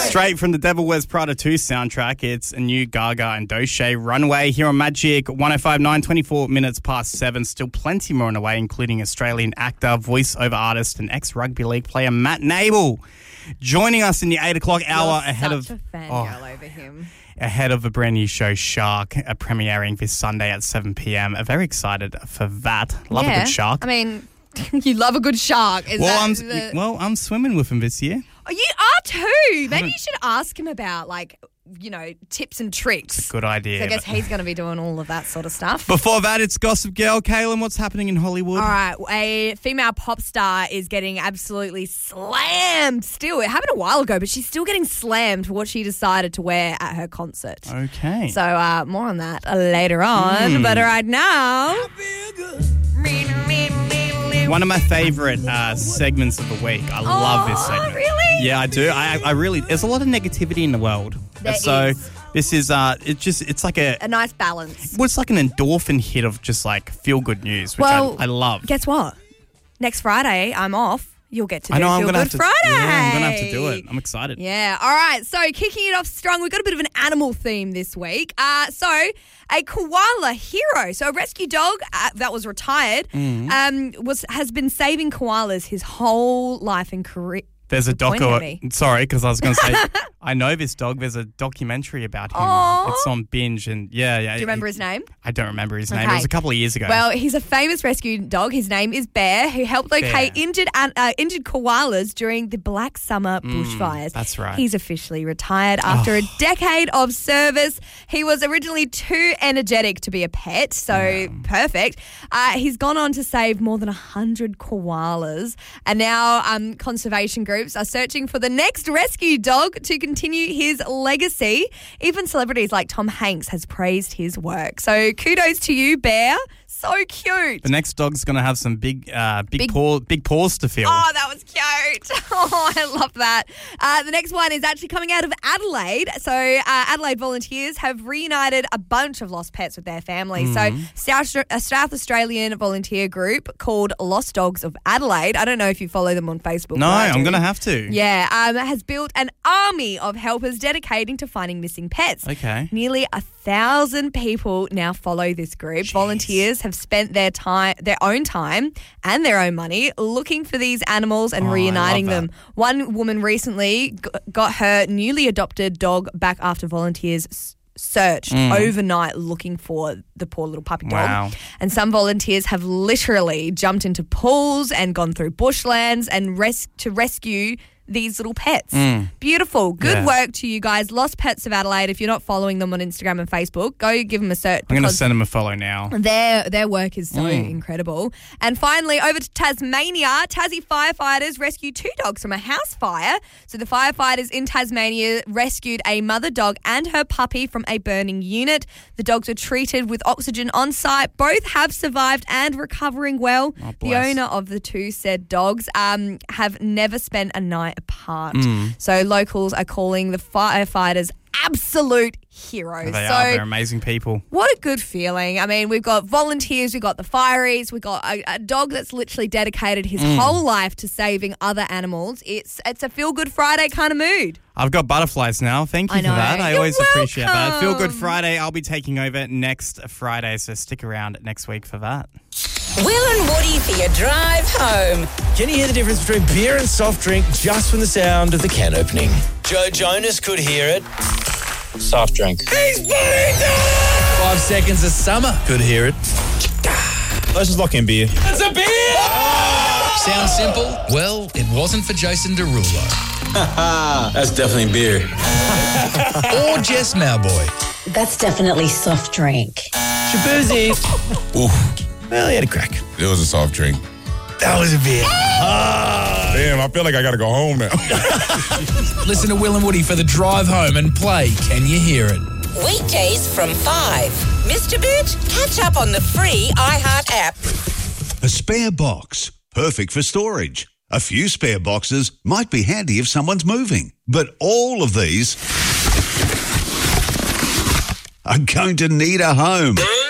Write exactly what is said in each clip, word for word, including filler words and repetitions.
Straight from the Devil Wears Prada two soundtrack, it's a new Gaga and Doche Runway here on Magic one oh five point nine, twenty-four minutes past seven. Still plenty more on the way, including Australian actor, voiceover artist and ex-rugby league player Matt Nable. Joining us in the eight o'clock hour You're ahead such of... a fangirl oh, over him. Ahead of a brand new show, Shark, uh, premiering this Sunday at seven p.m. Uh, very excited for that. Love yeah. a good shark. I mean, you love a good shark. Is well, that I'm the... well, I'm swimming with him this year. Oh, you are too. Maybe you should ask him about, like, you know, tips and tricks. Good idea. So I guess he's going to be doing all of that sort of stuff. Before that, it's Gossip Girl. Kaylin, what's happening in Hollywood? All right, a female pop star is getting absolutely slammed still. It happened a while ago, but she's still getting slammed for what she decided to wear at her concert. Okay. So uh, more on that later on. Mm. But right now... One of my favourite uh, segments of the week. I oh, love this segment. Really? Yeah, I do. I, I really. There's a lot of negativity in the world, there and so is. this is. Uh, it just. It's like a a nice balance. Well, it's like an endorphin hit of just like feel good news, which well, I, I love. Guess what? Next Friday, I'm off. You'll get to do I know, I'm Feel gonna Good have to, Friday. Yeah, I'm going to have to do it. I'm excited. Yeah. All right. So kicking it off strong, we've got a bit of an animal theme this week. Uh, so a koala hero, so a rescue dog uh, that was retired, mm. um, was has been saving koalas his whole life and career. There's a doco. Sorry, because I was going to say, I know this dog. There's a documentary about him. Aww. It's on Binge, and yeah, yeah. Do you remember his name? I don't remember his okay. name. It was a couple of years ago. Well, he's a famous rescue dog. His name is Bear, who helped locate Bear. injured uh, injured koalas during the Black Summer mm, bushfires. That's right. He's officially retired after oh. a decade of service. He was originally too energetic to be a pet, so yeah. perfect. Uh, he's gone on to save more than one hundred koalas, and now um, conservation groups are searching for the next rescue dog to continue his legacy. Even celebrities like Tom Hanks has praised his work. So kudos to you, Bear. So cute. The next dog's going to have some big, uh, big, big paw, big paws to feel. Oh, that was cute. Oh, I love that. Uh, the next one is actually coming out of Adelaide. So uh, Adelaide volunteers have reunited a bunch of lost pets with their families. Mm-hmm. So South, a South Australian volunteer group called Lost Dogs of Adelaide. I don't know if you follow them on Facebook. No, I'm going to have to. Yeah, um, has built an army of helpers dedicating to finding missing pets. Okay. Nearly a thousand people now follow this group. Jeez. Volunteers have spent their time, their own time and their own money looking for these animals and oh, reuniting them. One woman recently g- got her newly adopted dog back after volunteers s- searched mm. overnight looking for the poor little puppy dog. Wow. And some volunteers have literally jumped into pools and gone through bushlands and res- to rescue these little pets. Mm. Beautiful. Good yeah. work to you guys. Lost Pets of Adelaide. If you're not following them on Instagram and Facebook, go give them a search. I'm going to send them a follow now. Their their work is so mm. incredible. And finally, over to Tasmania. Tassie firefighters rescued two dogs from a house fire. So the firefighters in Tasmania rescued a mother dog and her puppy from a burning unit. The dogs were treated with oxygen on site. Both have survived and recovering well. Oh, the owner of the two said dogs um, have never spent a night apart. Mm. So locals are calling the firefighters absolute heroes. They so, are. They're amazing people. What a good feeling. I mean, we've got volunteers, we've got the fireys, we've got a, a dog that's literally dedicated his mm. whole life to saving other animals. It's it's a feel-good Friday kind of mood. I've got butterflies now. Thank you I for know. that. I You're always welcome. appreciate that. Feel Good Friday. I'll be taking over next Friday, so stick around next week for that. Will and Woody for your drive home. Can you hear the difference between beer and soft drink just from the sound of the can opening? Joe Jonas could hear it. Soft drink. He's putting down! Five seconds of summer could hear it. Let's just lock in beer. It's a beer! Oh! Sounds simple? Well, it wasn't for Jason Derulo. That's definitely beer. Or Jess Mowboy. That's definitely soft drink. Shabuzi. Ooh. Well, he had a crack. It was a soft drink. That was a beer. Oh. Damn, I feel like I got to go home now. Listen to Will and Woody for the drive home and play Can You Hear It? Weekdays from five. Mister Boots, catch up on the free iHeart app. A spare box, perfect for storage. A few spare boxes might be handy if someone's moving. But all of these are going to need a home.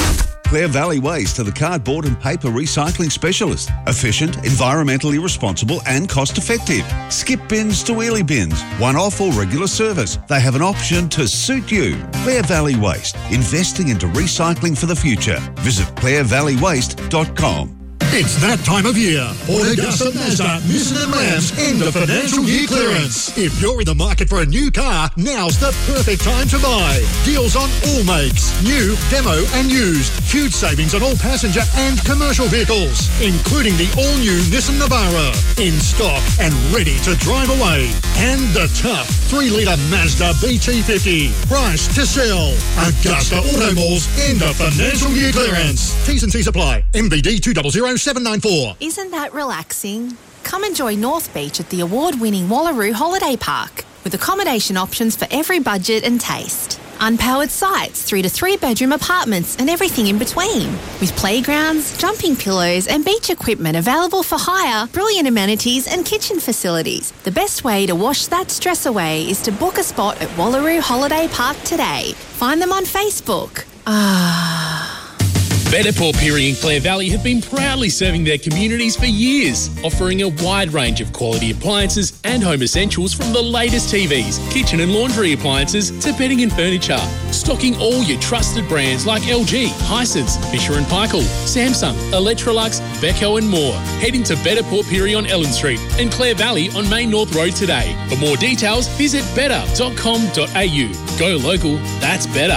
Clare Valley Waste are the cardboard and paper recycling specialist. Efficient, environmentally responsible and cost-effective. Skip bins to wheelie bins, one-off or regular service. They have an option to suit you. Clare Valley Waste, investing into recycling for the future. Visit clare valley waste dot com. It's that time of year. Port Augusta Mazda, Nissan and Rams end of financial year clearance. If you're in the market for a new car, now's the perfect time to buy. Deals on all makes, new, demo and used. Huge savings on all passenger and commercial vehicles, including the all-new Nissan Navara. In stock and ready to drive away. And the tough three litre Mazda B T fifty. Price to sell. Augusta Auto Malls end of financial year clearance. T's and C's apply. M B D two zero zero seven nine four. Isn't that relaxing? Come enjoy North Beach at the award-winning Wallaroo Holiday Park with accommodation options for every budget and taste. Unpowered sites through to three-bedroom apartments and everything in between. With playgrounds, jumping pillows and beach equipment available for hire, brilliant amenities and kitchen facilities. The best way to wash that stress away is to book a spot at Wallaroo Holiday Park today. Find them on Facebook. Ah... Better Port Pirie and Clare Valley have been proudly serving their communities for years, offering a wide range of quality appliances and home essentials from the latest T Vs, kitchen and laundry appliances to bedding and furniture. Stocking all your trusted brands like L G, Hisense, Fisher and Paykel, Samsung, Electrolux, Beko and more. Head into Better Port Pirie on Ellen Street and Clare Valley on Main North Road today. For more details, visit better dot com dot a u. Go local, that's better.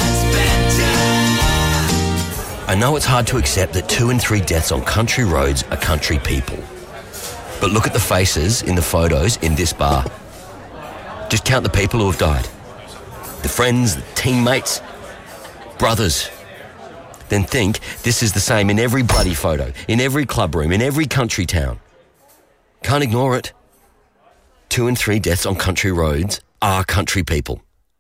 I know it's hard to accept that two in three deaths on country roads are country people. But look at the faces in the photos in this bar. Just count the people who have died. The friends, the teammates, brothers. Then think this is the same in every bloody photo, in every club room, in every country town. Can't ignore it. Two in three deaths on country roads are country people.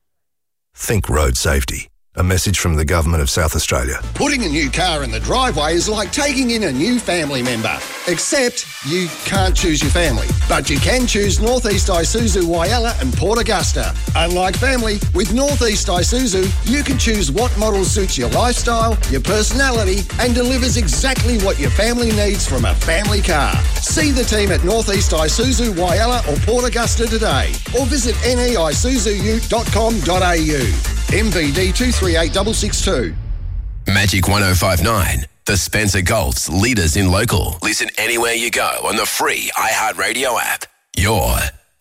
Think road safety. A message from the Government of South Australia. Putting a new car in the driveway is like taking in a new family member. Except you can't choose your family. But you can choose North East Isuzu Whyalla and Port Augusta. Unlike family, with North East Isuzu, you can choose what model suits your lifestyle, your personality, and delivers exactly what your family needs from a family car. See the team at North East Isuzu Whyalla or Port Augusta today. Or visit n e isuzu ute dot com dot a u. M V D two three eight six six two. Magic one oh five nine, the Spencer Golf's leaders in local. Listen anywhere you go on the free iHeartRadio app. Your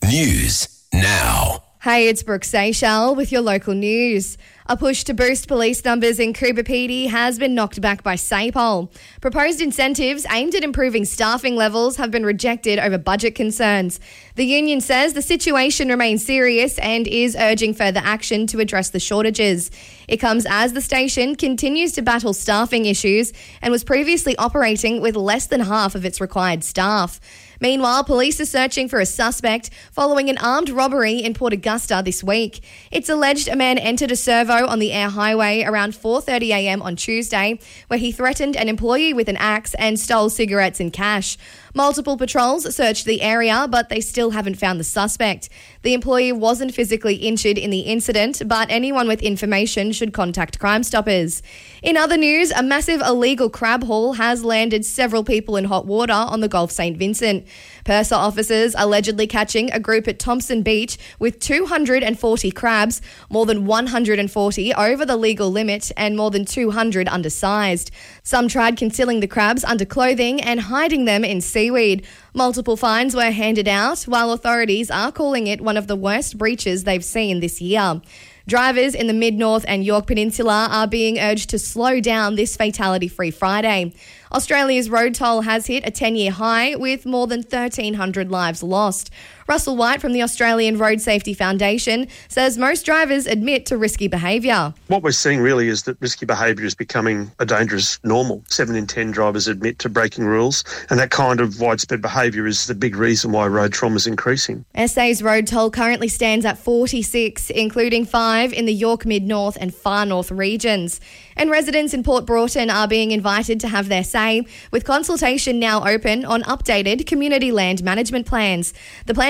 news now. Hey, it's Brooke Seychelles with your local news. A push to boost police numbers in Coober Pedy has been knocked back by SAPOL. Proposed incentives aimed at improving staffing levels have been rejected over budget concerns. The union says the situation remains serious and is urging further action to address the shortages. It comes as the station continues to battle staffing issues and was previously operating with less than half of its required staff. Meanwhile, police are searching for a suspect following an armed robbery in Port Augusta this week. It's alleged a man entered a servo on the Air Highway around four thirty a m on Tuesday, where he threatened an employee with an axe and stole cigarettes and cash. Multiple patrols searched the area, but they still haven't found the suspect. The employee wasn't physically injured in the incident, but anyone with information should contact Crime Stoppers. In other news, a massive illegal crab haul has landed several people in hot water on the Gulf Saint Vincent. PIRSA officers allegedly catching a group at Thompson Beach with two hundred forty crabs, more than one hundred forty over the legal limit and more than two hundred undersized. Some tried concealing the crabs under clothing and hiding them in seaweed. Multiple fines were handed out, while authorities are calling it one of the worst breaches they've seen this year. Drivers in the Mid-North and Yorke Peninsula are being urged to slow down this fatality-free Friday. Australia's road toll has hit a ten-year high with more than thirteen hundred lives lost. Russell White from the Australian Road Safety Foundation says most drivers admit to risky behaviour. What we're seeing really is that risky behaviour is becoming a dangerous normal. Seven in ten drivers admit to breaking rules, and that kind of widespread behaviour is the big reason why road trauma is increasing. S A's road toll currently stands at forty-six, including five in the Yorke Mid-North and Far North regions. And residents in Port Broughton are being invited to have their say, with consultation now open on updated community land management plans. The plan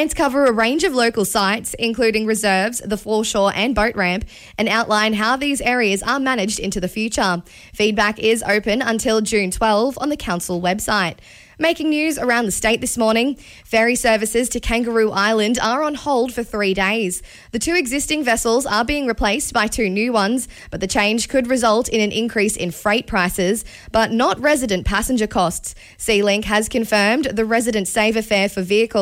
plans cover a range of local sites, including reserves, the foreshore and boat ramp, and outline how these areas are managed into the future. Feedback is open until June twelfth on the council website. Making news around the state this morning, ferry services to Kangaroo Island are on hold for three days. The two existing vessels are being replaced by two new ones, but the change could result in an increase in freight prices, but not resident passenger costs. SeaLink has confirmed the resident saver fare for vehicles